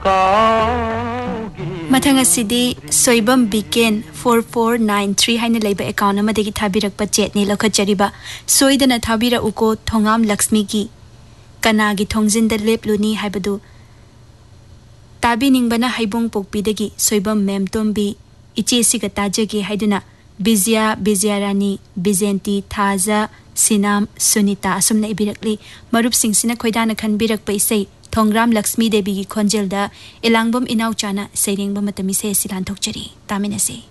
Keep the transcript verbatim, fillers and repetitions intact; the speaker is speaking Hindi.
मथंग असिदी Soibam बिकेन four four nine three हाइना लेबा अकाउंट अमदगी थाबिरकपा चेटनी लखचरिबा सोइदना थाबिरा उको थोंगाम लक्ष्मी की कनागी थोंजिंदा लेपलुनी हाइबदु ताबी निंगबना हाइबोंग पोकपीदगी सोइबम मेमतोंबी इचेसिगा ताजगे हाइदुना बिजिया बिजियारानी बिजेंती थाजा सिनाम सुनीता असुमना इबिरकली मरुप सिंगसिना खोइदाना खनबिरकपा इसै थोंग्राम लक्ष्मी देवी की खोंजेलदा इलांगबम इनाउचाना सैरेंगबा मतमी से सिलान थोकचरी तामिनसे